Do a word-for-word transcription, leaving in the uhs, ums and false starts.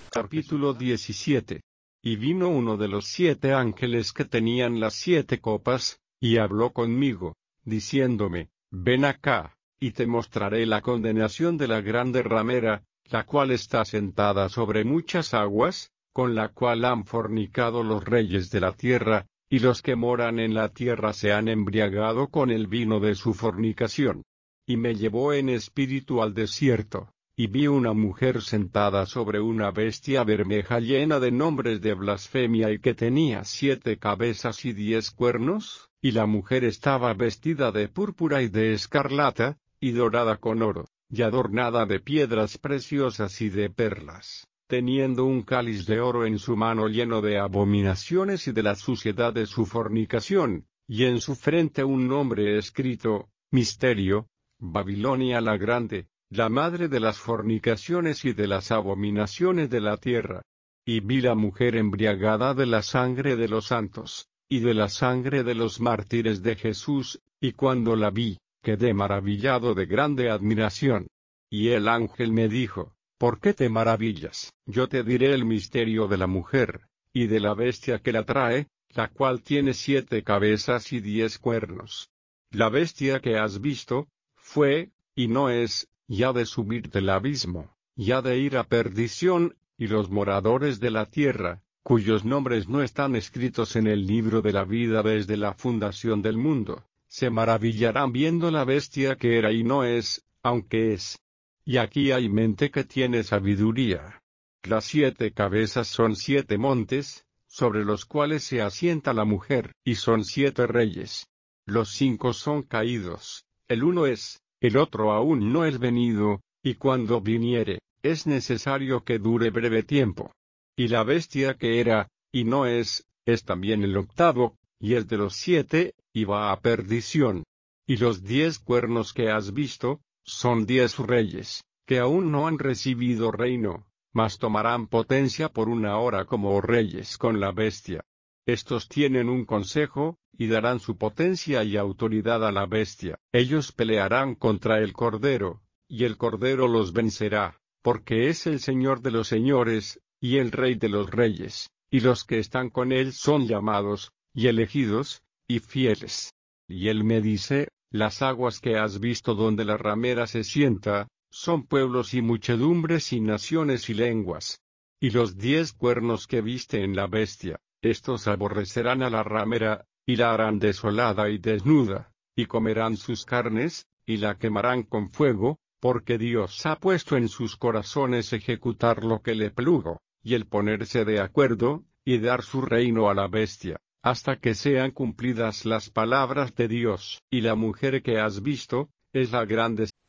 Capítulo diecisiete. Y vino uno de los siete ángeles que tenían las siete copas, y habló conmigo, diciéndome, ven acá, y te mostraré la condenación de la grande ramera, la cual está sentada sobre muchas aguas, con la cual han fornicado los reyes de la tierra, y los que moran en la tierra se han embriagado con el vino de su fornicación. Y me llevó en espíritu al desierto, y vi una mujer sentada sobre una bestia bermeja llena de nombres de blasfemia y que tenía siete cabezas y diez cuernos, y la mujer estaba vestida de púrpura y de escarlata, y dorada con oro, y adornada de piedras preciosas y de perlas, teniendo un cáliz de oro en su mano lleno de abominaciones y de la suciedad de su fornicación, y en su frente un nombre escrito, Misterio, Babilonia la Grande, la madre de las fornicaciones y de las abominaciones de la tierra. Y vi la mujer embriagada de la sangre de los santos, y de la sangre de los mártires de Jesús, y cuando la vi, quedé maravillado de grande admiración. Y el ángel me dijo, ¿por qué te maravillas? Yo te diré el misterio de la mujer, y de la bestia que la trae, la cual tiene siete cabezas y diez cuernos. La bestia que has visto, fue, y no es, y ha de subir del abismo, y ha de ir a perdición, y los moradores de la tierra, cuyos nombres no están escritos en el libro de la vida desde la fundación del mundo, se maravillarán viendo la bestia que era y no es, aunque es. Y aquí hay mente que tiene sabiduría. Las siete cabezas son siete montes, sobre los cuales se asienta la mujer, y son siete reyes. Los cinco son caídos, el uno es, el otro aún no es venido, y cuando viniere, es necesario que dure breve tiempo. Y la bestia que era, y no es, es también el octavo, y es de los siete, y va a perdición. Y los diez cuernos que has visto, son diez reyes, que aún no han recibido reino, mas tomarán potencia por una hora como reyes con la bestia. Estos tienen un consejo, y darán su potencia y autoridad a la bestia. Ellos pelearán contra el Cordero, y el Cordero los vencerá, porque es el Señor de los señores, y el Rey de los reyes, y los que están con él son llamados, y elegidos, y fieles. Y él me dice, las aguas que has visto donde la ramera se sienta, son pueblos y muchedumbres y naciones y lenguas. Y los diez cuernos que viste en la bestia, estos aborrecerán a la ramera, y la harán desolada y desnuda, y comerán sus carnes, y la quemarán con fuego, porque Dios ha puesto en sus corazones ejecutar lo que le plugo, y el ponerse de acuerdo, y dar su reino a la bestia, hasta que sean cumplidas las palabras de Dios. Y la mujer que has visto, es la grande